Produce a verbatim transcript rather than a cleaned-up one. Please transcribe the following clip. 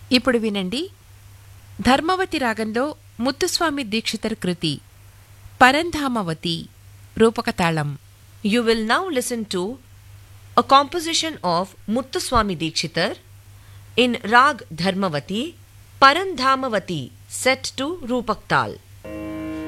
ఇప్పుడు వినండి ధర్మవతి రాగంలో ముత్తుస్వామి దీక్షితర్ కృతి పరంధామవతి రూపకతాళం. You will now listen to a composition of Muthuswami Dikshitar in Rag Dharmavati, Parandhamavati, set to Rupak Tal.